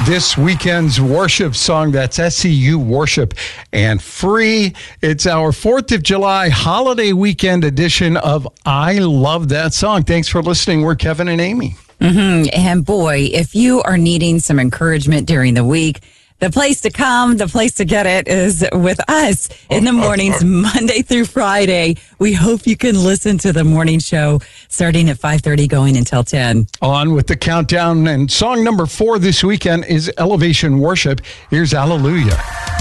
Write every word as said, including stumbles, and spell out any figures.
this weekend's worship song. That's S E U Worship and Free. It's our fourth of July holiday weekend edition of I Love That Song. Thanks for listening. We're Kevin and Amy. Mm-hmm. And boy, if you are needing some encouragement during the week, the place to come, the place to get it is with us in the mornings, Monday through Friday. We hope you can listen to the morning show starting at five thirty going until ten. On with the countdown, and song number four this weekend is Elevation Worship. Here's Hallelujah.